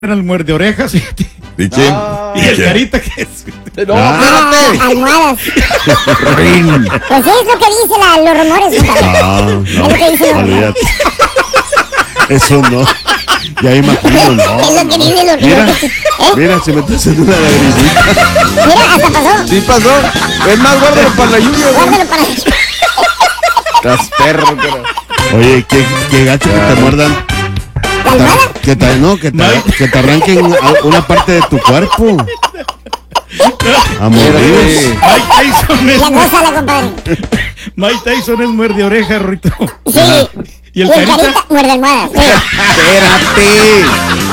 el muerde orejas. ¿De quién? Y el Carita que es. No, espérate. Almohadas. Pues es lo que dicen los rumores. No, Es lo que dicen los rumores. olvídate. Eso no. Ya imagino, no. Es lo que dicen los Mira, rumores. mira, se me está haciendo una lagrimita. Mira, hasta pasó. Sí pasó. Es más, guárdalo para la lluvia, güey. Guárdalo para... Estás perro, pero. Oye, qué gacho que te muerdan. ¿La almohada? Que te arranquen una parte de tu cuerpo. A mordidos. Mike Tyson es, Ya gózala, compadre. Mike Tyson es muerde oreja, Rito. Sí. Y el Carita. Muerde almohadas. Sí. Espérate.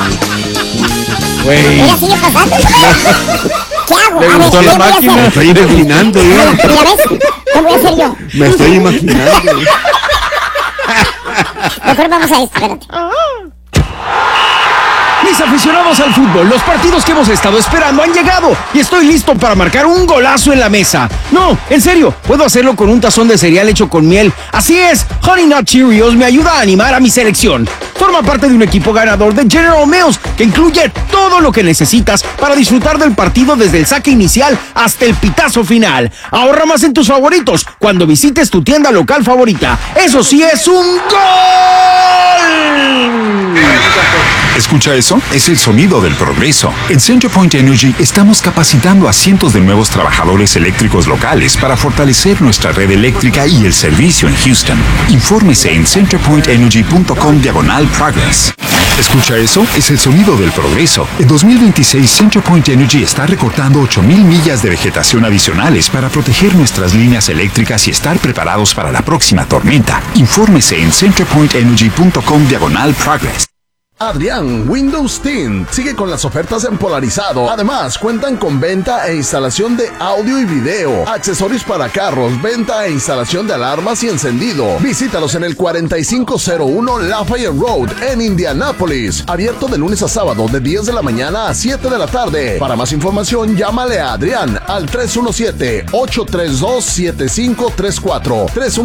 Güey. Mira, sigue pasando. ¿Qué hago? Le A ver, gustó ¿qué la voy a máquina. Me hacer? estoy imaginando, ¿Ya yo. ves? ¿Qué voy a hacer yo? Me estoy imaginando. Mejor vamos a esto, espérate. Mis aficionados al fútbol, los partidos que hemos estado esperando han llegado y estoy listo para marcar un golazo en la mesa. No, en serio, puedo hacerlo con un tazón de cereal hecho con miel. Así es, Honey Nut Cheerios me ayuda a animar a mi selección. Forma parte de un equipo ganador de General Mills que incluye todo lo que necesitas para disfrutar del partido desde el saque inicial hasta el pitazo final. Ahorra más en tus favoritos cuando visites tu tienda local favorita. Eso sí es un gol. ¿Escucha eso? Es el sonido del progreso. En CenterPoint Energy estamos capacitando a cientos de nuevos trabajadores eléctricos locales para fortalecer nuestra red eléctrica y el servicio en Houston. Infórmese en centerpointenergy.com/progress. ¿Escucha eso? Es el sonido del progreso. En 2026, CenterPoint Energy está recortando 8,000 millas de vegetación adicionales para proteger nuestras líneas eléctricas y estar preparados para la próxima tormenta. Infórmese en centerpointenergy.com/progress. Adrián, Windows 10 sigue con las ofertas en polarizado. Además, cuentan con venta e instalación de audio y video, accesorios para carros, venta e instalación de alarmas y encendido. Visítalos en el 4501 Lafayette Road en Indianápolis. Abierto de lunes a sábado de 10 de la mañana a 7 de la tarde. Para más información, llámale a Adrián al 317-832-7534.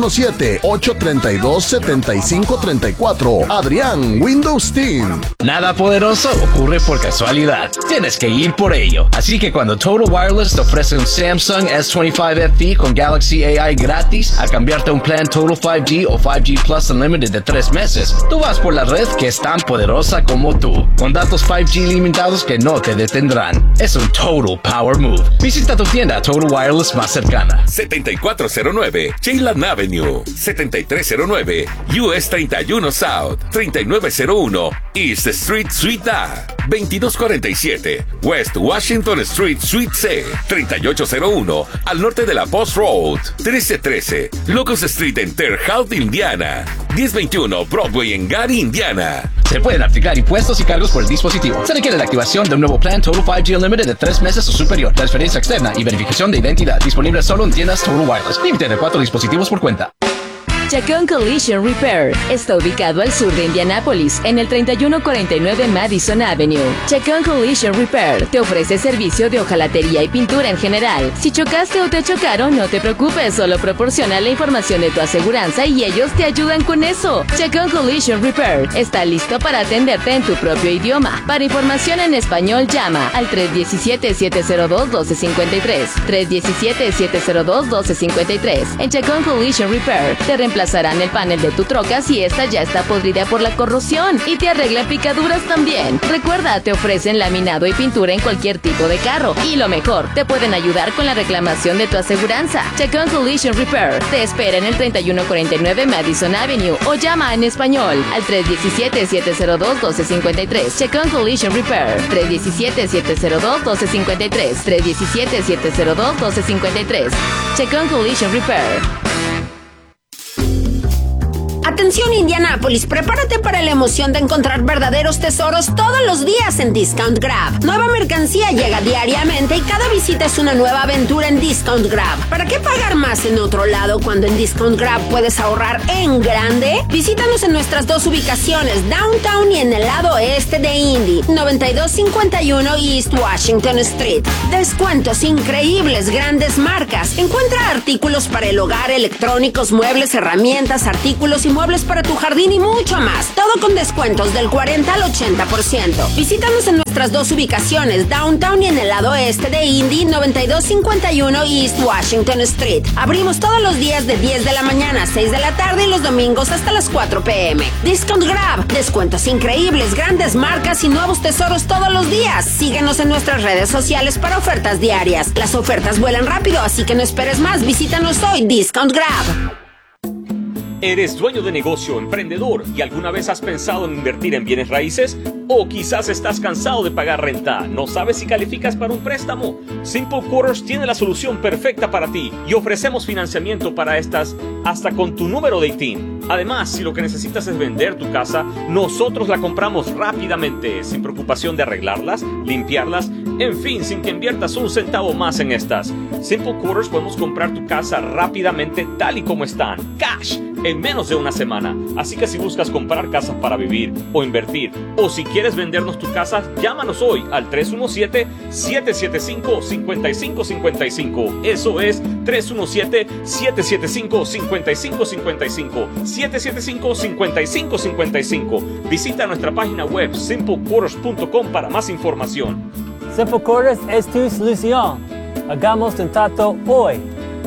317-832-7534. Adrián, Windows 10. Nada poderoso ocurre por casualidad. Tienes que ir por ello. Así que cuando Total Wireless te ofrece un Samsung S25 FE con Galaxy AI gratis a cambiarte a un plan Total 5G o 5G Plus Unlimited de 3 meses, tú vas por la red que es tan poderosa como tú, con datos 5G limitados que no te detendrán. Es un Total Power Move. Visita tu tienda Total Wireless más cercana. 7409 Cheylan Avenue, 7309 US 31 South, 3901 East Street Suite A, 2247 West Washington Street Suite C, 3801 al norte de la Post Road, 1313 Locust Street en Terre Haute, Indiana, 1021 Broadway en Gary, Indiana. Se pueden aplicar impuestos y cargos por el dispositivo. Se requiere la activación de un nuevo plan Total 5G Unlimited de 3 meses o superior, transferencia externa y verificación de identidad. Disponible solo en tiendas Total Wireless. Límite de 4 dispositivos por cuenta. Chacón Collision Repair está ubicado al sur de Indianápolis, en el 3149 Madison Avenue. Chacón Collision Repair te ofrece servicio de hojalatería y pintura en general. Si chocaste o te chocaron, no te preocupes, solo proporciona la información de tu aseguranza y ellos te ayudan con eso. Chacón Collision Repair está listo para atenderte en tu propio idioma. Para información en español, llama al 317-702-1253. 317-702-1253. En Chacón Collision Repair te reemplazarán el panel de tu troca si esta ya está podrida por la corrosión y te arreglan picaduras también. Recuerda, te ofrecen laminado y pintura en cualquier tipo de carro y lo mejor, te pueden ayudar con la reclamación de tu aseguranza. Chacón Collision Repair te espera en el 3149 Madison Avenue o llama en español al 317-702-1253. Chacón Collision Repair 317-702-1253. 317-702-1253. Chacón Collision Repair. Atención Indianápolis, prepárate para la emoción de encontrar verdaderos tesoros todos los días en Discount Grab. Nueva mercancía llega diariamente y cada visita es una nueva aventura en Discount Grab. ¿Para qué pagar más en otro lado cuando en Discount Grab puedes ahorrar en grande? Visítanos en nuestras dos ubicaciones, Downtown y en el lado este de Indy, 9251 East Washington Street. Descuentos increíbles, grandes marcas. Encuentra artículos para el hogar, electrónicos, muebles, herramientas, artículos y muebles para tu jardín y mucho más. Todo con descuentos del 40 al 80%. Visita Visítanos en nuestras dos ubicaciones, Downtown y en el lado oeste de Indy, 9251 East Washington Street. Abrimos todos los días de 10 de la mañana a 6 de la tarde y los domingos hasta las 4 p.m. Discount Grab, descuentos increíbles, grandes marcas y nuevos tesoros todos los días. Síguenos en nuestras redes sociales para ofertas diarias. Las ofertas vuelan rápido, así que no esperes más. Visítanos hoy, Discount Grab. ¿Eres dueño de negocio, emprendedor y alguna vez has pensado en invertir en bienes raíces? ¿O quizás estás cansado de pagar renta? ¿No sabes si calificas para un préstamo? Simple Quarters tiene la solución perfecta para ti y ofrecemos financiamiento para estas hasta con tu número de ITIN. Además, si lo que necesitas es vender tu casa, nosotros la compramos rápidamente, sin preocupación de arreglarlas, limpiarlas, en fin, sin que inviertas un centavo más en estas. Simple Quarters podemos comprar tu casa rápidamente tal y como están, cash, en menos de una semana. Así que si buscas comprar casas para vivir o invertir, o si quieres vendernos tu casa, llámanos hoy al 317-775-5555. Eso es 317-775-5555. 775-5555. Visita nuestra página web simplequarters.com para más información. Simple Quarters es tu solución. Hagamos un trato hoy.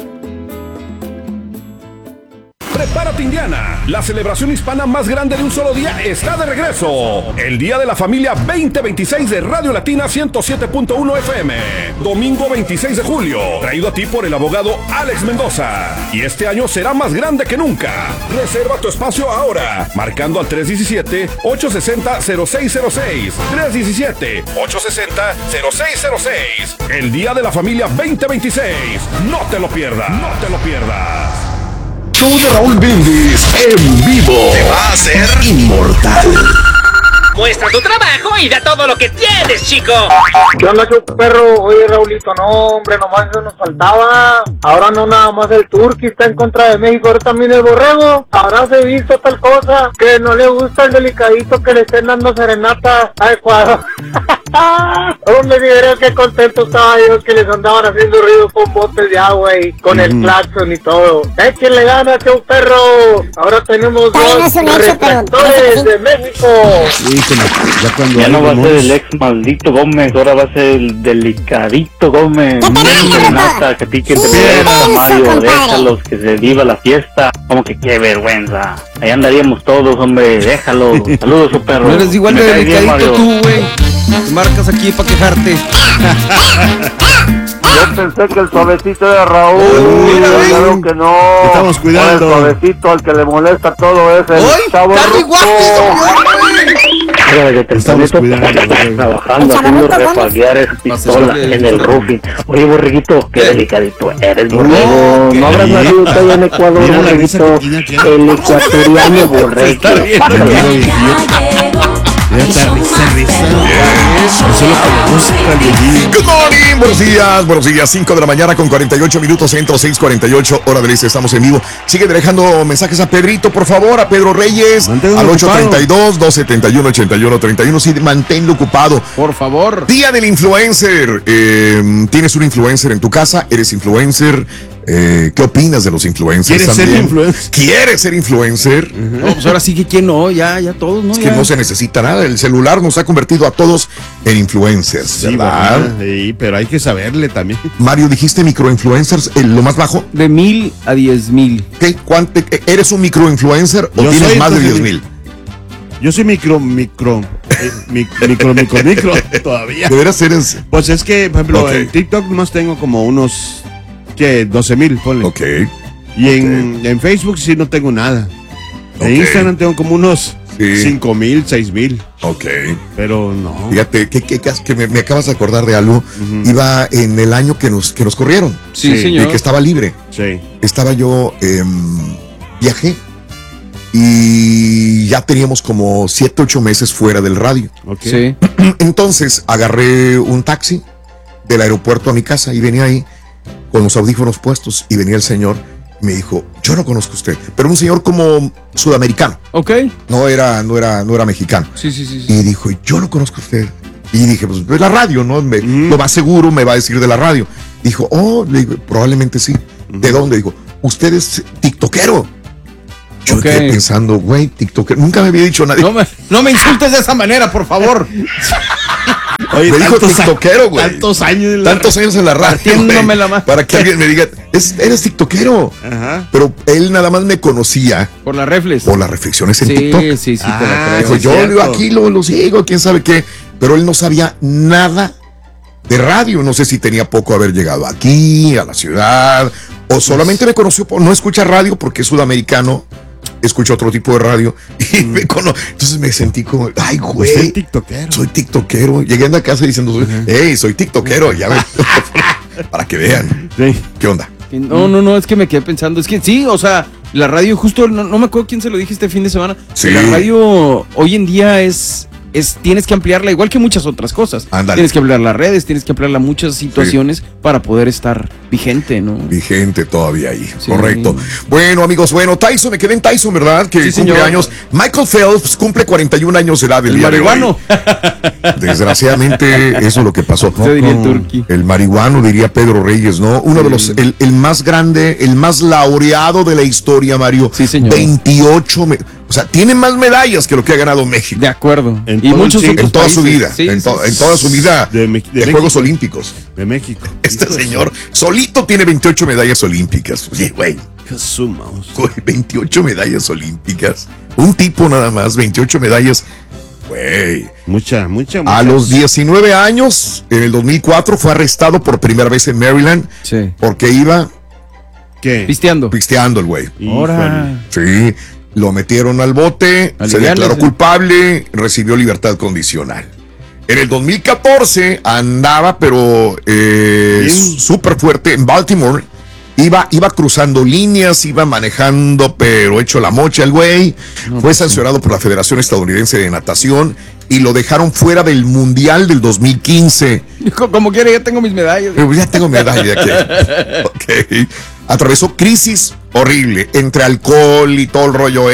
Prepárate, Indiana. La celebración hispana más grande de un solo día está de regreso. El Día de la Familia 2026 de Radio Latina 107.1 FM. Domingo 26 de julio. Traído a ti por el abogado Alex Mendoza. Y este año será más grande que nunca. Reserva tu espacio ahora. Marcando al 317-860-0606. 317-860-0606. El Día de la Familia 2026. No te lo pierdas. No te lo pierdas. Show de Raúl Brindis en vivo. Te va a hacer inmortal. Muestra tu trabajo y da todo lo que tienes, chico. ¿Qué onda, perro? Oye, Raulito, no, hombre, nomás eso nos faltaba. Ahora no nada más el Turqui está en contra de México, ahora también el Borrego. Habrás visto tal cosa, que no le gusta el delicadito que le estén dando serenata a Ecuador. Hombre, mira qué contento estaba yo que les andaban haciendo ruido con botes de agua y con el claxon y todo. Échenle ganas, perro. Ahora tenemos dos retractores de México. Ya no va a ser el ex maldito Gómez, ahora va a ser el delicadito Gómez. Nata, que piquen de fiesta, Mario, déjalos que se viva la fiesta. Como que qué vergüenza. Ahí andaríamos todos, hombre, déjalo. Saludos, su perro. No eres igual de delicadito tú, güey. Te marcas aquí para quejarte. Yo pensé que el suavecito era Raúl. Claro que no. Estamos cuidando. El suavecito al que le molesta todo es el chavo. Estamos cuidando. Trabajando, haciendo refaguear esa pistola en el roofing. Oye, borreguito, qué delicadito eres, borrego. No habrás nacido todavía en Ecuador, borreguito. El ecuatoriano borrego. Good morning, buenos días, 5 de la mañana con 48 minutos, centro 6:48, hora del este, estamos en vivo. Sigue dejando mensajes a Pedrito, por favor, a Pedro Reyes, al 832-271-8131, sí, manténlo ocupado. Por favor. Día del influencer, ¿tienes un influencer en tu casa? ¿Eres influencer? ¿Qué opinas de los influencers? ¿Quieres ser influencer? ¿Quieres ser influencer? No, pues ahora sí que quién no, ya todos, ¿no? Es que no se necesita nada, el celular nos ha convertido a todos en influencers, sí, ¿verdad? Sí, pero hay que saberle también. Mario, dijiste microinfluencers, lo más bajo. De 1,000 a 10,000. ¿Qué? ¿Eres un microinfluencer o tienes más de 10,000? Yo soy micro todavía. ¿De veras eres? Pues es que, por ejemplo, en TikTok nomás tengo como unos, ¿qué? 12,000, ponle. Ok. Y en Facebook sí no tengo nada. En Instagram tengo como unos 5,000, 6,000. Ok. Pero no. Fíjate, que me acabas de acordar de algo. Iba en el año que nos corrieron. Sí, señor. Y que estaba libre. Sí. Estaba yo, viajé. Y ya teníamos como 7, 8 meses fuera del radio. Sí. Entonces agarré un taxi del aeropuerto a mi casa y venía ahí con los audífonos puestos y venía el señor y me dijo, yo no conozco a usted, pero un señor como sudamericano. Ok. No era mexicano. Sí. Y dijo, yo no conozco a usted. Y dije, pues la radio, ¿no? Lo más seguro me va a decir de la radio. Dijo, le digo, probablemente sí. ¿De dónde? Dijo, usted es tiktokero. Yo quedé pensando, güey, tiktokero. Nunca me había dicho nadie. No me insultes de esa manera, por favor. Oye, me dijo tiktokero, güey. Tantos años en la radio. Partiéndome la mano. Para que alguien me diga, eres tiktokero. Ajá. Pero él nada más me conocía Por las reflex. por las reflexiones en TikTok. Sí, te la Dijo, creo. yo aquí lo sigo, quién sabe qué. Pero él no sabía nada de radio. No sé si tenía poco haber llegado aquí, a la ciudad, o solamente me conoció por no escucha radio porque es sudamericano. Escucho otro tipo de radio y entonces me sentí como, ay, güey, soy tiktokero. Llegué a la casa diciendo, hey, soy tiktokero, ya ven, para que vean. ¿Qué onda? No, es que me quedé pensando, es que sí, o sea, la radio justo, no me acuerdo quién se lo dije este fin de semana, Sí. la radio hoy en día tienes que ampliarla igual que muchas otras cosas. Ándale. Tienes que ampliar las redes, tienes que ampliar muchas situaciones para poder estar vigente, ¿no? Vigente todavía ahí, Sí. correcto. Bueno, amigos, Tyson, me quedé en Tyson, ¿verdad? Que Sí, cumple señor. años. Michael Phelps cumple 41 años de edad el El día de marihuano. hoy. Desgraciadamente, eso es lo que pasó. Se diría el turqui. El marihuano, diría Pedro Reyes, ¿no? Uno de los, el más grande, el más laureado de la historia, Mario. Sí, señor. 28, o sea, tiene más medallas que lo que ha ganado México. De acuerdo. En Y todo muchos el siglo. otros En toda su países. vida, Sí, en sí. toda su vida De de México. Juegos Olímpicos. De México. Este señor solito tiene 28 medallas olímpicas. Oye, güey. Jesús, vamos. 28 medallas olímpicas. Un tipo nada más, 28 medallas. Güey. Mucha. A los 19 años, en el 2004, fue arrestado por primera vez en Maryland. Sí. Porque iba ¿Qué? Pisteando. pisteando el güey. Ahora. Sí. Lo metieron al bote, se Aliviánese. declaró culpable, recibió libertad condicional. En el 2014 andaba, pero súper fuerte en Baltimore. Iba cruzando líneas, iba manejando, pero hecho la mocha el güey. Fue sancionado por la Federación Estadounidense de Natación y lo dejaron fuera del Mundial del 2015. Como quiera, ya tengo mis medallas. Pero ya tengo medalla aquí. Ok. Atravesó crisis horrible entre alcohol y todo el rollo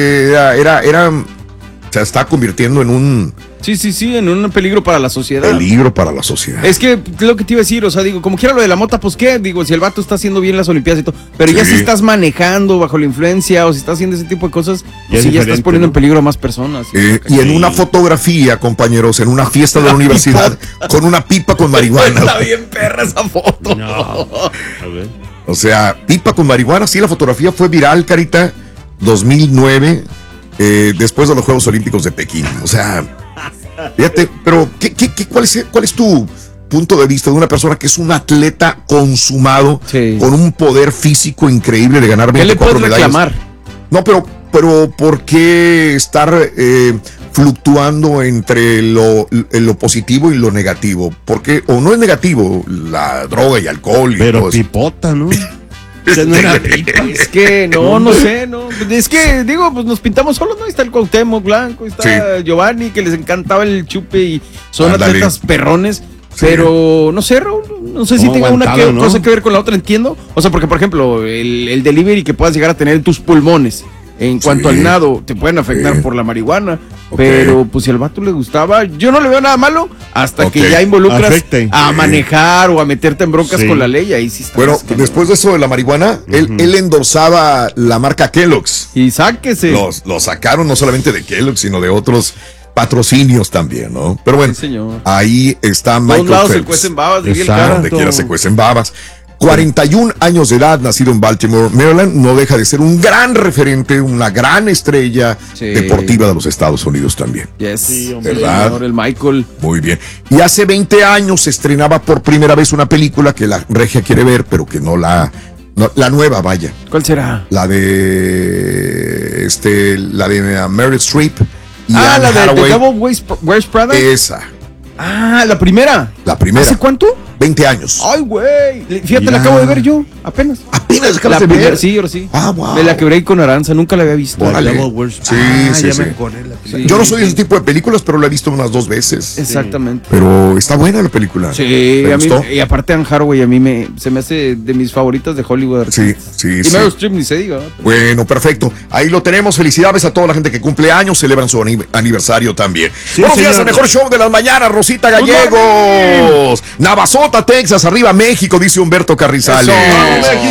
se está convirtiendo en un Sí, en un peligro para la sociedad. peligro para la sociedad. Es que lo que te iba a decir, o sea, digo, como quiera lo de la mota, pues qué, digo, si el vato está haciendo bien las olimpiadas y todo, pero ya Sí. si estás manejando bajo la influencia o si estás haciendo ese tipo de cosas, Ya pues es sí, ya diferente, estás poniendo ¿no? en peligro a más personas. Y en una fotografía, compañeros, en una fiesta de la universidad, con una pipa con marihuana. Está bien perra esa foto. No. A ver. O sea, pipa con marihuana. Sí, la fotografía fue viral, Carita, 2009, después de los Juegos Olímpicos de Pekín. O sea, fíjate, pero ¿cuál es tu punto de vista de una persona que es un atleta consumado, Sí. con un poder físico increíble de ganar ¿Qué le 24 puedes medallas? reclamar? No, pero ¿por qué estar fluctuando entre lo positivo y lo negativo? ¿Por qué? O no es negativo la droga y alcohol y Pero todo eso. pipota, ¿no? Esa no era pipa. Es que no sé, no. Es que, digo, pues nos pintamos solos, ¿no? Ahí está el Cuauhtémoc Blanco, está Giovanni, que les encantaba el chupe y son Ándale. atletas perrones. Pero no sé, Raúl, no sé si ¿Cómo tenga una aguantado, no? cosa que ver con la otra, entiendo. O sea, porque, por ejemplo, el delivery que puedas llegar a tener en tus pulmones en cuanto al nado te pueden afectar por la marihuana. Ok. Pero, pues, si al vato le gustaba, yo no le veo nada malo hasta que Ok. ya involucras Afecte. a manejar o a meterte en broncas Sí. con la ley. Ahí sí está. Bueno, más cañón. después de eso de la marihuana, él endorsaba la marca Kellogg's. Y sáquese. Lo sacaron no solamente de Kellogg's, sino de otros patrocinios también, ¿no? Pero bueno, Sí, señor. ahí está Todos Michael lados se Phelps. cuecen babas, diría el Exacto. cara. Donde quiera se cuecen babas. 41 años de edad, nacido en Baltimore, Maryland, no deja de ser un gran referente, una gran estrella Sí. deportiva de los Estados Unidos también. Yes. Sí, hombre. ¿Verdad? Señor, el Michael. Muy bien. Y hace 20 años se estrenaba por primera vez una película que la regia quiere ver, pero que no la nueva, vaya. ¿Cuál será? La de Meryl Streep y Ah, Anne la de Hathaway. The Devil Wears Prada. Esa, Ah, la primera. la primera. ¿Hace cuánto? 20 años. Ay, güey. Fíjate, Mira. la acabo de ver yo, apenas. Apenas La acabas de primera, ver. sí, ahora sí. Ah, wow. Me la quebré con Aranza, nunca la había visto. Órale. Devil Wears- Sí, sí, ya sí. me acordé la película. Sí. Yo no soy de ese tipo de películas, pero la he visto unas 2 veces. Exactamente. Pero está buena la película. Sí, ¿Te a mí, gustó? y aparte Anne Hathaway a mí se me hace de mis favoritas de Hollywood. Sí, sí, Y sí. Meryl Streep ni se diga. Bueno, perfecto. Ahí lo tenemos. Felicidades a toda la gente que cumple años, celebran su aniversario también. Sí, Buenos días, señor. el mejor show de las mañanas, Rosita Gallegos. Navasota, Texas, arriba México, dice Humberto Carrizales. ¡Vamos, México!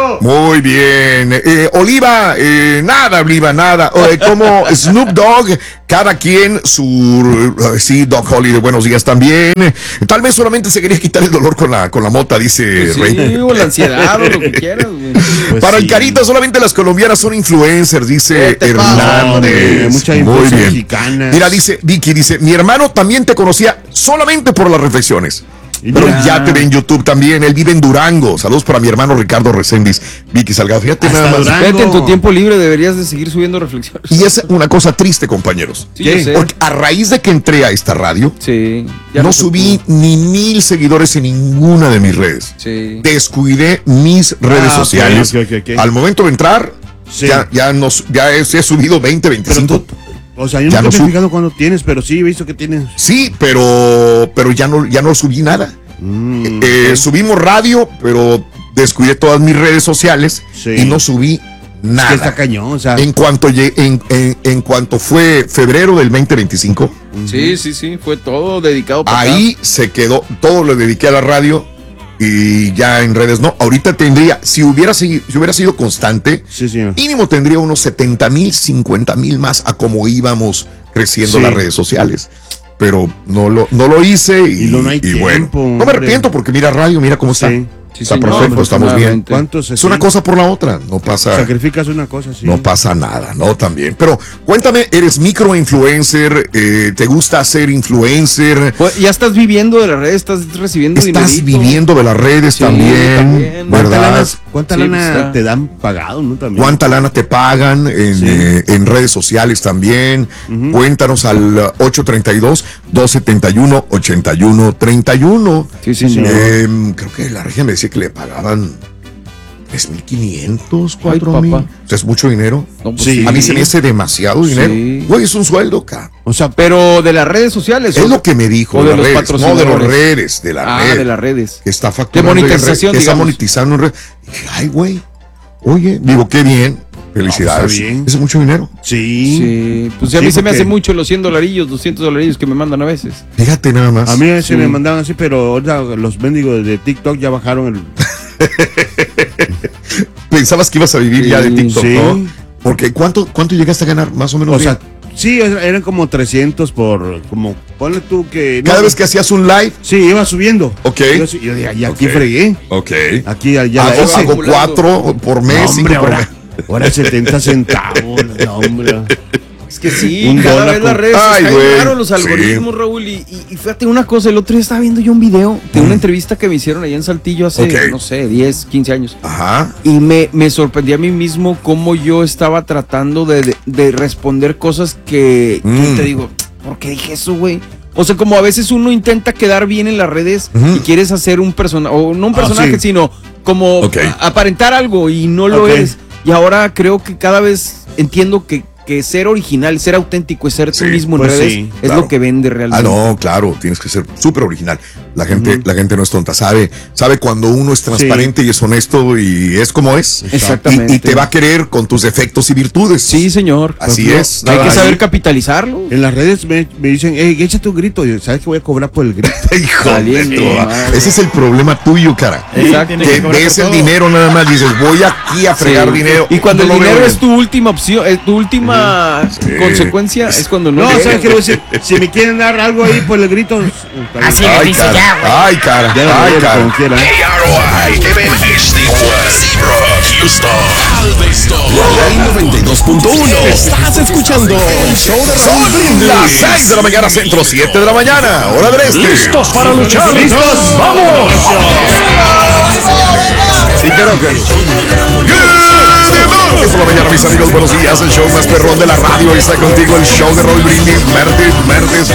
Muy bien. Oliva, nada. Como Snoop Dogg, cada quien su... sí, Doc Holliday, buenos días también. Tal vez solamente se quería quitar el dolor con la mota, dice Pues Rey. sí, o la ansiedad o lo que quieras, güey. Pues Para sí. el Carita, solamente las colombianas son influencers, dice ¿Qué te pasa, Hernández. mucha Muy influencia bien. mexicana. Mira, dice Vicky, dice, mi hermano también te conocía solamente por las reflexiones. Pero mira. ya te ve en YouTube también. Él vive en Durango. Saludos para mi hermano Ricardo Reséndiz. Vicky Salgado, fíjate Hasta nada más. Durango. Fíjate, en tu tiempo libre deberías de seguir subiendo reflexiones. Y es una cosa triste, compañeros. Sí, yo sé. Porque a raíz de que entré a esta radio, Sí. ya no se subí ni 1000 seguidores en ninguna de mis redes. Sí. Descuidé mis redes ok, sociales. ok. Al momento de entrar, Sí. ya he subido 20, 25. O sea, yo Ya nunca no me he sub- fijado cuando tienes, pero sí he visto que tienes. Sí, pero ya no subí nada. Subimos radio, pero descuidé todas mis redes sociales Sí. y no subí nada. Es que está cañón, o sea. En cuanto fue febrero del 2025, Sí, fue todo dedicado para ahí se quedó, todo lo dediqué a la radio y ya en redes no. Ahorita tendría, si hubiera sido constante, Sí, señor. mínimo tendría unos 70,000, 50,000 más a como íbamos creciendo Sí. las redes sociales. Pero no lo hice y no hay bueno, tiempo, no me hombre. arrepiento porque mira radio, mira cómo está. Sí. Está señor, perfecto, estamos bien. afortunadamente. ¿Cuántos Es una cosa por la otra, no pasa. Sacrificas una cosa, sí. No pasa nada, ¿no? También. Pero cuéntame, ¿eres microinfluencer? ¿Te gusta ser influencer? Pues, ya estás viviendo de las redes, estás recibiendo ¿Estás dinerito. viviendo de las redes Sí, también? también. ¿Verdad? ¿Cuánta Sí, lana pues, está. te dan pagado, no? También. ¿Cuánta lana te pagan en redes sociales también? Cuéntanos al 832-271-8131. Sí, señor. Creo que la regia me decía que le pagaban 3,500, Ay, 4,000. papá. O sea, es mucho dinero. No, pues Sí. A mí se me hace demasiado dinero. Sí. Güey, es un sueldo, cara. O sea, Pero de las redes sociales. Es o- lo que me dijo. o de las los redes. No, patrocinadores. de las redes. De la red. de las redes. Que está facturando. De monetización, que está digamos. monetizando en red. Dije, ay, güey. Oye, digo, qué bien. Felicidades. No, pues, está bien. Es mucho dinero. sí. Sí, pues a Sí, mí se me porque- hace mucho los $100, $200 que me mandan a veces. Fíjate nada más. A mí a veces Sí. me mandaban así, pero ahorita los mendigos de TikTok ya bajaron el. Pensabas que ibas a vivir ya de Sí, TikTok, sí. ¿no? Porque ¿cuánto llegaste a ganar? Más o menos. O bien? sea, sí, eran como 300 por. Como, ponle tú que. Cada no, vez que hacías un live. Sí, iba subiendo. Ok. Yo dije, y aquí Ok. fregué. Ok. Aquí ya la Hago, hice. hago 4 por mes, No, 5 hombre, por mes. ahora 70 centavos. No, hombre. Es que sí, Un cada dólar vez las por- redes Ay, están güey, claro los sí. algoritmos, Raúl. Y fíjate una cosa, el otro día estaba viendo yo un video de una entrevista que me hicieron allá en Saltillo hace, Ok. no sé, 10, 15 años. Ajá. Y me sorprendí a mí mismo cómo yo estaba tratando de responder cosas que te digo, ¿por qué dije eso, güey? O sea, como a veces uno intenta quedar bien en las redes y quieres hacer un personaje, o no un personaje, sí. sino como Ok. aparentar algo y no lo Ok. eres. Y ahora creo que cada vez entiendo que ser original, ser auténtico y ser tú Sí, mismo en pues redes sí, es claro. lo que vende Ah, realmente. no, claro, tienes que ser súper original. La gente no es tonta, sabe cuando uno es transparente y es honesto y es como es. Exactamente. Y te va a querer con tus defectos y virtudes. Sí, señor. Así Pues, es. Hay que Así- saber capitalizarlo. En las redes me dicen, échate un grito. Y, ¿sabes que voy a cobrar por el grito? Hijo de Valiendo toda. madre. Ese es el problema tuyo, cara. Exacto. Que ves el dinero nada más, dices, voy aquí a fregar Sí. dinero. Y cuando el No lo dinero veo es tu última opción, tu última consecuencia, es cuando no. No, le- ¿sabes qué? Si me quieren dar algo ahí por el grito. Así bien. le Ay, dice cara. ya, güey. Ay, cara. Ya lo Ay, veo cara. como quiera. KROI, Houston, Galveston, la 92.1. Estás escuchando el show de Raúl Son las Brindis. 6 de la mañana, centro 7 de la mañana, hora del este. ¿Listos para luchar? ¡Listos! ¡Vamos! Sí, creo que. Es por la mañana, mis amigos, buenos días. El show más perrón de la radio está contigo. El show de Raúl Brindis, martes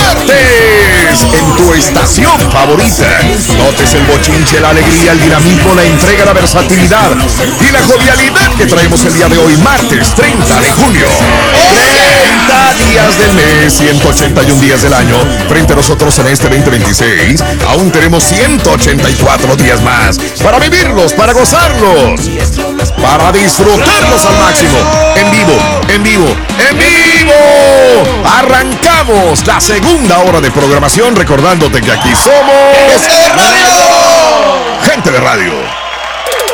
en tu estación favorita. Notes el bochinche, la alegría, el dinamismo, la entrega, la versatilidad y la jovialidad que traemos el día de hoy, martes 30 de junio. 30 días del mes, 181 días del año. Frente a nosotros en este 2026, aún tenemos 184 días más para vivirlos, para gozarlos, para disfrutarlos al máximo. En vivo. Arrancamos la segunda hora de programación, recordándote que aquí somos gente de radio.